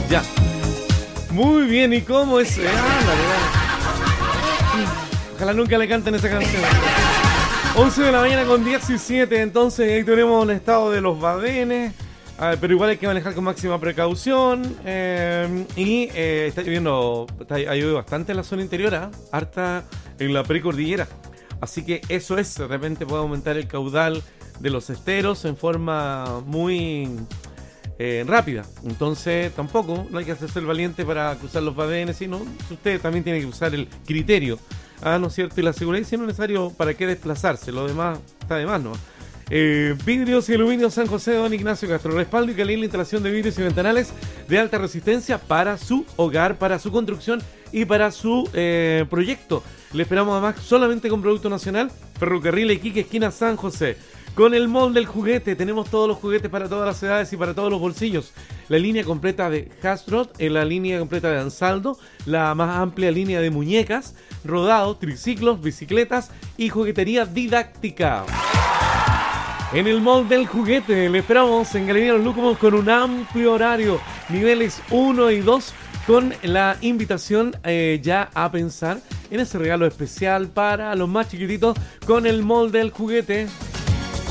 Ya. Muy bien, ¿y cómo es? Ojalá nunca le canten esa canción. 11 de la mañana con 17, entonces ahí tenemos un estado de los badenes, pero igual hay que manejar con máxima precaución. Está lloviendo, ha llovido bastante en la zona interior, harta en la precordillera. Así que eso es, de repente puede aumentar el caudal de los esteros en forma muy rápida. Entonces tampoco no hay que hacerse el valiente para cruzar los badenes, sino usted también tiene que usar el criterio. ¿No es cierto? Y la seguridad, si no es necesario, ¿para qué desplazarse? Lo demás está de más, ¿no? Vidrios y aluminio San José, don Ignacio Castro. Respaldo y calidad en la instalación de vidrios y ventanales de alta resistencia para su hogar, para su construcción y para su proyecto. Le esperamos además solamente con producto nacional. Ferrocarril Iquique, esquina San José. Con el mall del juguete, tenemos todos los juguetes para todas las edades y para todos los bolsillos. La línea completa de Hasbro, la línea completa de Ansaldo, la más amplia línea de muñecas, rodado, triciclos, bicicletas y juguetería didáctica. En el mall del juguete, le esperamos en Galería Los Lúcumos con un amplio horario, niveles 1 y 2, con la invitación ya a pensar en ese regalo especial para los más chiquititos con el mall del juguete.